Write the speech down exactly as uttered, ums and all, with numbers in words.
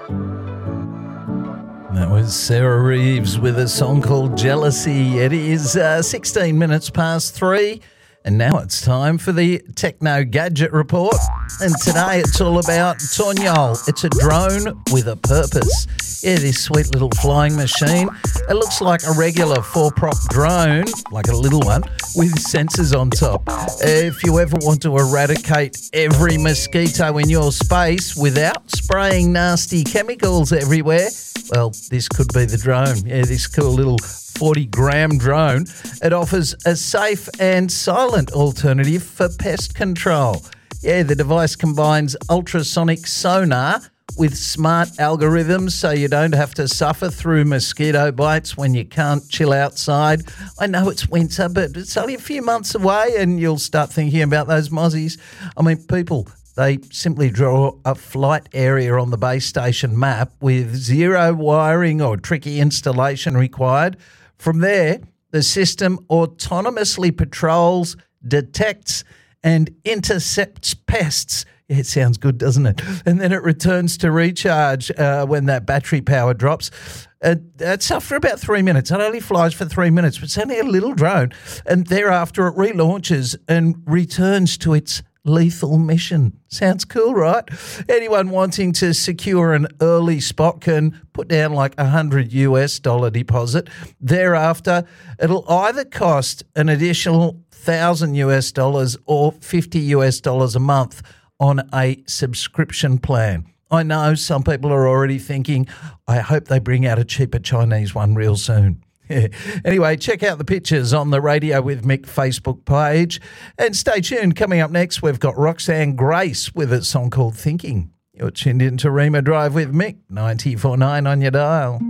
That was Sarah Reeves with a song called Jealousy. It is uh, sixteen minutes past three, and now it's time for the Techno Gadget Report. And today it's all about Tornjol. It's a drone with a purpose. Yeah, this sweet little flying machine. It looks like a regular four-prop drone, like a little one, with sensors on top. If you ever want to eradicate every mosquito in your space without spraying nasty chemicals everywhere, well, this could be the drone. Yeah, this cool little forty gram drone. It offers a safe and silent alternative for pest control. Yeah, the device combines ultrasonic sonar with smart algorithms so you don't have to suffer through mosquito bites when you can't chill outside. I know it's winter, but it's only a few months away and you'll start thinking about those mozzies. I mean, people, they simply draw a flight area on the base station map with zero wiring or tricky installation required. From there, the system autonomously patrols, detects, and intercepts pests. It sounds good, doesn't it? And then it returns to recharge uh, when that battery power drops. Uh, it's after about three minutes. It only flies for three minutes, but it's only a little drone. And thereafter it relaunches and returns to its lethal mission. Sounds cool, right? Anyone wanting to secure an early spot can put down like a hundred US dollar deposit. Thereafter, it'll either cost an additional thousand US dollars or fifty US dollars a month on a subscription plan. I know some people are already thinking, I hope they bring out a cheaper Chinese one real soon. Yeah. Anyway, check out the pictures on the Radio with Mick Facebook page. And stay tuned. Coming up next, we've got Roxanne Grace with a song called Thinking. You're tuned in to Rima Drive with Mick, ninety-four point nine on your dial.